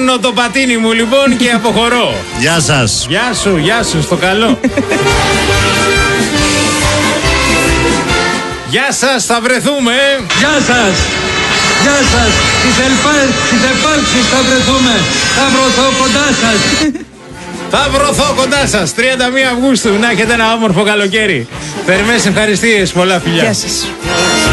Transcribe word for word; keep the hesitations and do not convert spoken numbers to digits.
Σηκώνω το πατίνι μου λοιπόν και αποχωρώ. Γεια σας. Γεια σου, γεια σου, στο καλό. Γεια σας, θα βρεθούμε. Γεια σας. Γεια σας. Στις επάρξεις θα βρεθούμε. Θα βρεθώ κοντά σας. Θα βρεθώ κοντά σας. τριάντα μία Αυγούστου. Να έχετε ένα όμορφο καλοκαίρι. Θερμές ευχαριστίες. Πολλά φιλιά. Γεια σας.